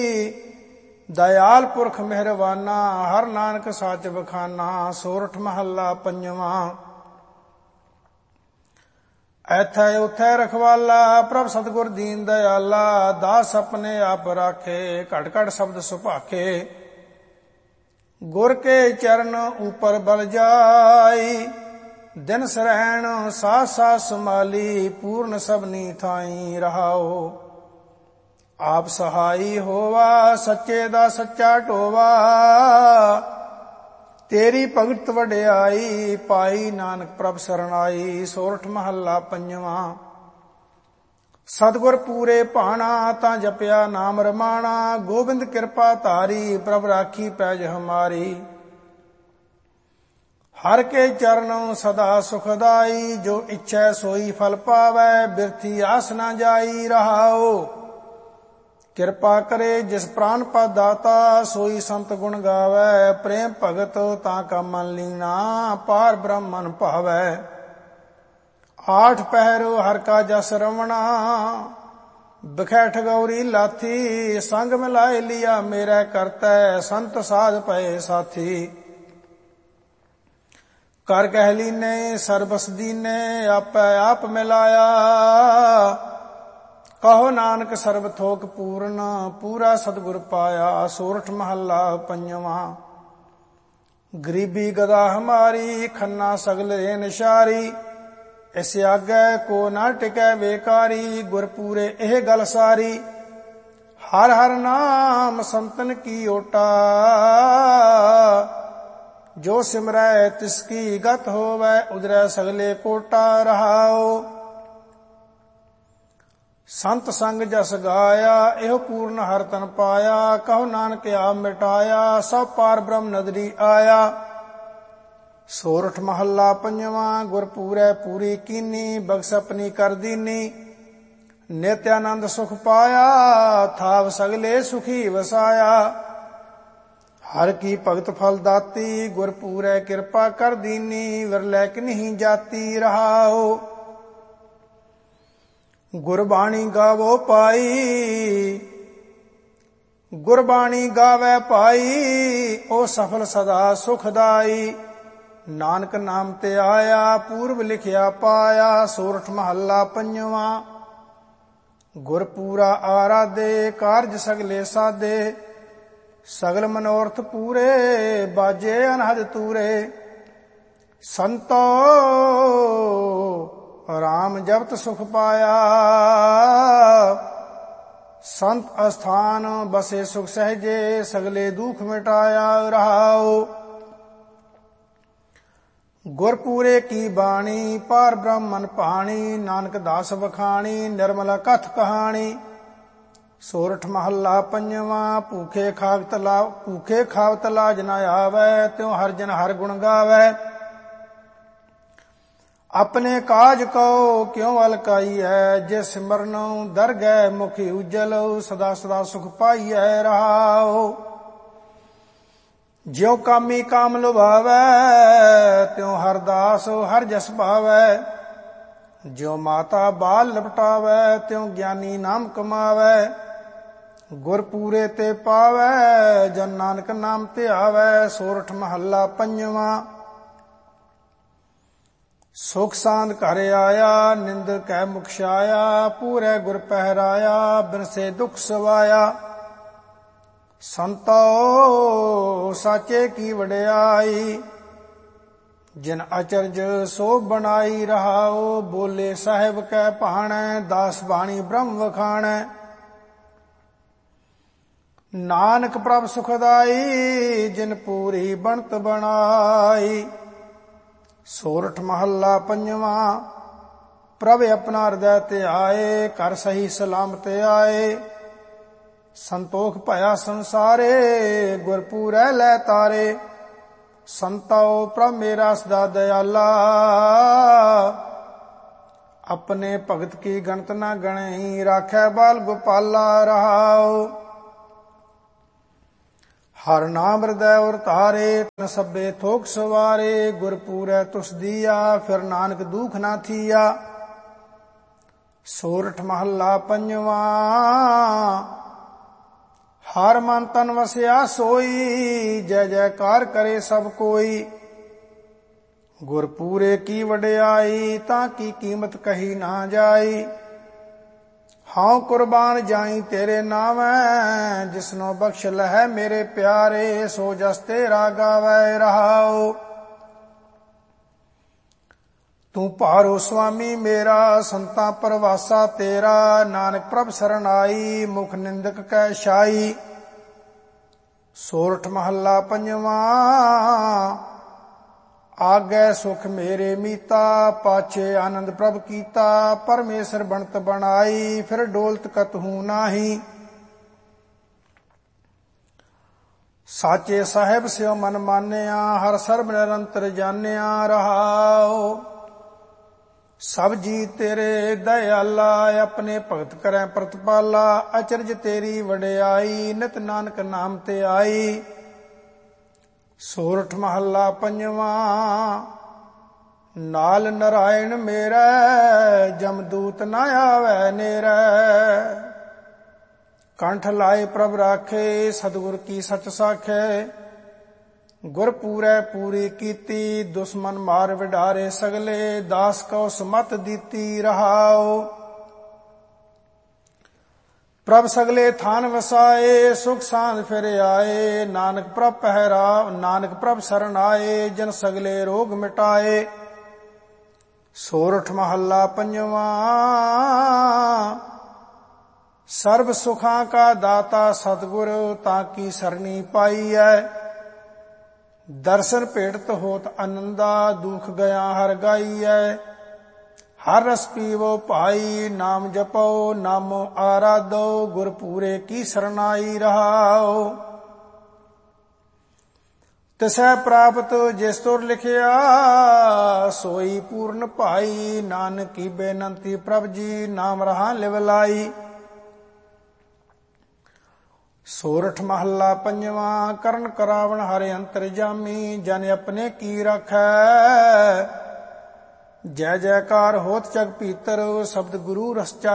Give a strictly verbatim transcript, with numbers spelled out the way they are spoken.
दयाल पुरख मेहरबाना हर नानक साच बखाना। सोरठ महला पंजवा। ऐथै उथै रखवाला प्रभ सतगुर दीन दयाला। दास अपने आप राखे घट घट शब्द सुभाखे। गुर के चरण ऊपर बल जाई दिन सरैण साथ साथ संभाली। पूर्ण सबनी थाई रहाओ आप सहाई होवा। सच्चे दा सच्चा ढोवा तेरी भगत वड्याई। पाई नानक प्रभ सरनाई। सोरठ महला पंजवा। सतगुर पूरे भाना तां जपया नाम रमाना। गोबिंद कृपा धारी प्रभ राखी पैज हमारी। हर के चरणों सदा सुखदाई। जो इच्छै सोई फल पावै बिरथी आस न जाई रहाओ। किरपा करे जिस प्राण पा दाता सोई संत गुण गावै। प्रेम भगत ताका मन लीना पार ब्रह्मन भावै। आठ पहर हर का जस रवणा बिखैठ गौरी लाथी। संग मिलाए लिया मेरा करतै संत साध पए साथी। कर कह लीने सरबस दीने आपै आप मिलाया। कहो नानक सर्ब थोक पूर्ण पूरा सतगुर पाया। सोरठ महला पंजवा। गरीबी गदा हमारी खन्ना सगल निशारी। इस आगे को ना टिकै बेकारी। गुर पूरे एह गल सारी। हर हर नाम संतन की ओटा। जो सिमरै तिसकी गत होवै उदरै सगले कोटा रहाओ। संत संग जस गाया एहो पूर्ण हर तन पाया। कहो नानक आप मिटाया सब पार ब्रह्म नदरी आया। सोरठ महला पंजवा। गुर पूरै पूरी कीनी बख्श अपनी कर दीनी। नित्यानंद सुख पाया थाव सगले सुखी वसाया। हर की भगत फल दाती गुर पूरै कृपा कर दीनी। विरलै किन्हीं जाती रहाओ। गुरबाणी गावो पाई गुरबाणी गावै पाई। ओ सफल सदा सुखदाई। नानक नाम ते आया पूर्व लिखिया पाया। सोरठ महला पंजवा। गुर पूरा आराधे कारज सगले साधे। सगल मनोरथ पूरे बाजे अनहद तूरे। संतो राम जपत सुख पाया। संत अस्थान बसे सुख सहजे सगले दुख मिटाया रहाओ। गुर पूरे की बाणी पार ब्रह्मन पाणी। नानक दास बखाणी निर्मला कथ कहानी। सोरठ महला पंजवा। भूखे खावत ला भूखे खावत लाज न आवै। त्यों हर जन हर गुण गावै। अपने काज को क्यों अलकाई है। जे सिमरन दर गए मुखी उज्जल। सदा सदा सुख पाइयै रहाओ। ज्यों कामी काम लुभावै त्यों हर दास हर जस भावै। ज्यों माता बाल लपटावै त्यों ज्ञानी नाम कमावै। गुर पूरे ते पावै जन नानक नाम ते आवै। सोरठ महला पंजवा। सुख सांद घर आया निंद कै मुखशाया। पूरे गुर पहराया बिन से दुख सवाया। संतो साचे की वड्याई जिन अचरज सो बनाई रहाओ। बोले साहिब कै भाणै दास बाणी ब्रह्म वखाणै। नानक प्रभ सुखदाई जिन पूरी बनत बनाई। सोरठ महला पंजवा। प्रभ अपना हृदय ते आए कर सही सलामत आए। संतोख भया संसारे गुर पूरै लै तारे। संतो प्रभ मेरा सदा दयाला। अपने भगत की गणत न गणई राखै बाल गोपाला रहाओ। हर नाम हृदय और तारे न सब्बे थोक सवारे। गुर पूरै तुस दिया फिर नानक दुख ना थिया। सोरठ महला पंजवा। ਹਰ ਮਨ ਤਨ ਵਸਿਆ ਸੋਈ, ਜੈ ਜੈਕਾਰ ਕਰੇ ਸਭ ਕੋਈ। ਗੁਰ ਪੂਰੇ ਕੀ ਵਡਿਆਈ, ਤਾਂ ਕੀ ਕੀਮਤ ਕਹੀ ਨਾ ਜਾਈ। ਹਾਂ ਕੁਰਬਾਨ ਜਾਈ ਤੇਰੇ ਨਾਮੈ, ਜਿਸਨੋ ਬਖਸ਼ ਲਹੈ ਮੇਰੇ ਪਿਆਰੇ। ਸੋ ਜਸ ਤੇਰਾ ਗਾਵੈ ਰਹਾਉ। ਤੂੰ ਭਾਰੋ ਸੁਆਮੀ ਮੇਰਾ, ਸੰਤਾਂ ਪਰਵਾਸਾ ਤੇਰਾ। ਨਾਨਕ ਪ੍ਰਭ ਸਰਨਾਈ, ਮੁਖ ਨਿੰਦਕ ਕੈ ਛਾਈ। ਸੋਰਠ ਮਹੱਲਾ ਪੰਜਵਾਂ। ਆਗੈ ਸੁਖ ਮੇਰੇ ਮੀਤਾ, ਪਾਛੇ ਆਨੰਦ ਪ੍ਰਭ ਕੀਤਾ। ਪਰਮੇਸ਼ਰ ਬਣਤ ਬਣਾਈ, ਫਿਰ ਡੋਲਤ ਕਤਹੂ ਨਾਹੀ। ਸਾਚੇ ਸਾਹਿਬ ਸਿਓ ਮਨ ਮਾਨਿਆ, ਹਰ ਸਰਬ ਨਿਰੰਤਰ ਜਾਣਿਆ ਰਹਾਉ। ਸਭ ਜੀ ਤੇਰੇ ਦਇਆਲਾ, ਆਪਣੇ ਭਗਤ ਕਰੈ ਪ੍ਰਤਪਾਲਾ। ਅਚਰਜ ਤੇਰੀ ਵਡਿਆਈ, ਨਿਤ ਨਾਨਕ ਨਾਮ ਤੇ ਆਈ। ਸੋਰਠ ਮਹੱਲਾ ਪੰਜਵਾਂ। ਨਾਲ ਨਰਾਇਣ ਮੇਰਾ, ਜਮਦੂਤ ਨਾ ਆਵੈ ਨੇਰੈ। ਕੰਠ ਲਾਏ ਪ੍ਰਭ ਰਾਖੇ, ਸਤਿਗੁਰ ਕੀ ਸਚ ਸਾਖੈ। ਗੁਰ ਪੂਰੈ ਪੂਰੀ ਕੀਤੀ, ਦੁਸ਼ਮਨ ਮਾਰ ਵਿਡਾਰੇ ਸਗਲੇ। ਦਾਸ ਕਉ ਸਮਤ ਦਿੱਤੀ ਰਹਾਉ। ਪ੍ਰਭ ਸਗਲੇ ਥਾਨ ਵਸਾਏ, ਸੁਖ ਸਾਂਦ ਫਿਰ ਆਏ। ਨਾਨਕ ਪ੍ਰਭ ਪਹਿਰਾ, ਨਾਨਕ ਪ੍ਰਭ ਸਰਣ ਆਏ। ਜਨ ਸਗਲੇ ਰੋਗ ਮਿਟਾਏ। ਸੋਰਠ ਮਹੱਲਾ ਪੰਜਵਾਂ। ਸਰਬ ਸੁਖਾਂ ਕਾ ਦਾਤਾ ਸਤਿਗੁਰ, ਤਾਂ ਕੀ ਸਰਣੀ ਪਾਈਐ। ਦਰਸ਼ਨ ਭੇਟਤ ਹੋਤ ਆਨੰਦਾ, ਦੁਖ ਗਿਆ ਹਰ ਗਾਈਐ। ਹਰ ਰਸ ਪੀਵੋ ਭਾਈ, ਨਾਮ ਜਪੋ ਨਾਮੋ ਆਰਾਧੋ। ਗੁਰ ਪੂਰੇ ਕੀ ਸਰਨਾਈ ਰਹਾਉ। ਤਿਸੈ ਪ੍ਰਾਪਤ ਜਿਸ ਤੁਰ ਲਿਖਿਆ, ਸੋਈ ਪੂਰਨ ਭਾਈ। ਨਾਨਕ ਕੀ ਬੇਨੰਤੀ ਪ੍ਰਭ ਜੀ, ਨਾਮ ਰਹਾ ਲਿਵ ਲਾਈ। ਸੋਰਠ ਮਹੱਲਾ ਪੰਜਵਾਂ। ਕਰਨ ਕਰਾਵਣ ਹਰਿ ਅੰਤਰ ਜਾਮੀ, ਜਨ ਆਪਣੇ ਕੀ ਰਾਖੈ। ਜੈ ਜੈਕਾਰ ਹੋਤ ਜਗ ਭੀਤਰ, ਸ਼ਬਦ ਗੁਰੂ ਰਸ